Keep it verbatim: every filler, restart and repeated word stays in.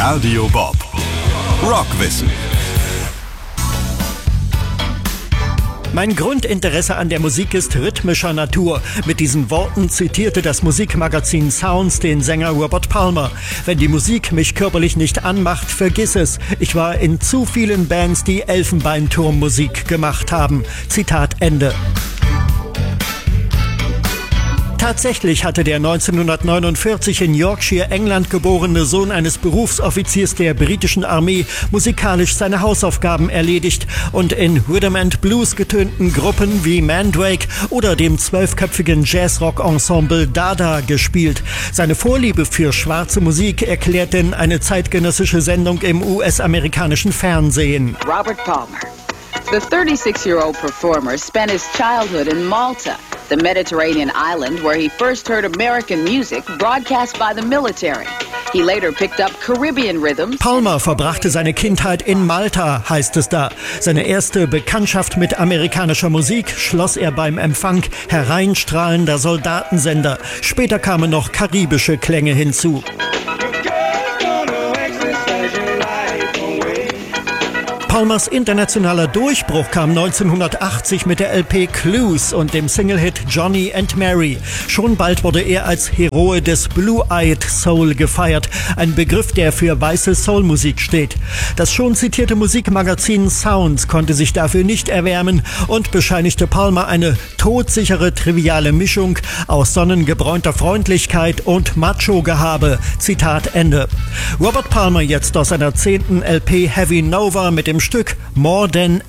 Radio Bob. Rockwissen. Mein Grundinteresse an der Musik ist rhythmischer Natur. Mit diesen Worten zitierte das Musikmagazin Sounds den Sänger Robert Palmer. Wenn die Musik mich körperlich nicht anmacht, vergiss es. Ich war in zu vielen Bands, die Elfenbeinturmmusik gemacht haben. Zitat Ende. Tatsächlich hatte der neunzehnhundertneunundvierzig in Yorkshire, England geborene Sohn eines Berufsoffiziers der britischen Armee musikalisch seine Hausaufgaben erledigt und in Rhythm and Blues getönten Gruppen wie Mandrake oder dem zwölfköpfigen Jazzrock-Ensemble Dada gespielt. Seine Vorliebe für schwarze Musik erklärt denn eine zeitgenössische Sendung im U S-amerikanischen Fernsehen. Robert Palmer. The thirty-six-year-old performer spent his childhood in Malta, the Mediterranean island where he first heard American music broadcast by the military. He later picked up Caribbean rhythms. Palmer verbrachte seine Kindheit in Malta, heißt es da. Seine erste Bekanntschaft mit amerikanischer Musik schloss er beim Empfang hereinstrahlender Soldatensender. Später kamen noch karibische Klänge hinzu. Palmers internationaler Durchbruch kam neunzehnhundertachtzig mit der L P Clues und dem Single-Hit Johnny and Mary. Schon bald wurde er als Heroe des Blue-Eyed Soul gefeiert, ein Begriff, der für weiße Soulmusik steht. Das schon zitierte Musikmagazin Sounds konnte sich dafür nicht erwärmen und bescheinigte Palmer eine todsichere, triviale Mischung aus sonnengebräunter Freundlichkeit und Macho-Gehabe. Zitat Ende. Robert Palmer jetzt aus seiner zehnten L P Heavy Nova mit dem Stück More Than